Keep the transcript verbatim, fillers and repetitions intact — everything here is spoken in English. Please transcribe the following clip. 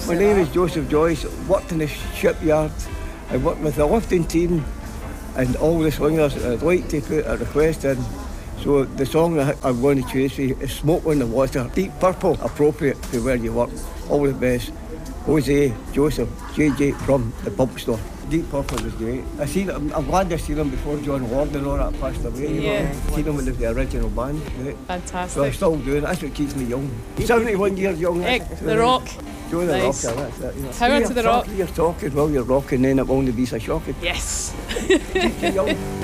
My name is Joseph Joyce. Worked in the shipyard. I worked with the lifting team and all the swingers. I'd like to put a request in. So the song I'm going to choose for you is Smoke on the Water. Deep Purple, appropriate to where you work. All the best. Jose, Joseph, J J from the pub store. Deep Purple was great. I seen I'm, I'm glad I seen him before John Ward and all that passed away. You Yeah. know, seen him with the original band. Right? Fantastic. So I'm still doing it. That's what keeps me young. seventy-one years young. Heck, the Rock. Joe the Nice. Rocker, that's it. You know. Power You're to the Rock. You're talking while you're rocking, then it won't be so shocking. Yes. Keeps you young.